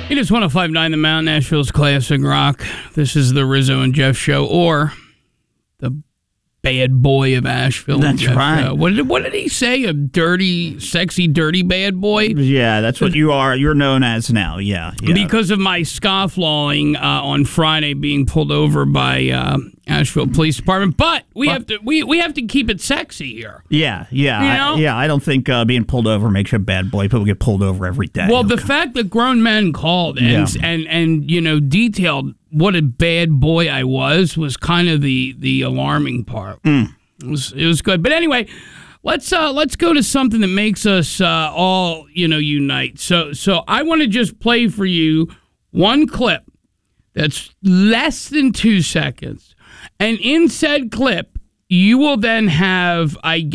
It is 105.9 The Mountain, Nashville's classic rock. This is the Rizzo and Jeff Show, or the bad boy of Asheville. That's Jeff, right. What did he say? A dirty, sexy, dirty bad boy? Yeah, that's what you are. You're known as now. Yeah. Because of my scofflawing on Friday being pulled over by Asheville Police Department. But we have to keep it sexy here. Yeah. You know? I don't think being pulled over makes you a bad boy. People get pulled over every day. Well, the fact that grown men called and detailed what a bad boy I was kind of the alarming part. It was good. But anyway, let's go to something that makes us all unite. So I want to just play for you one clip that's less than 2 seconds, and in said clip you will then have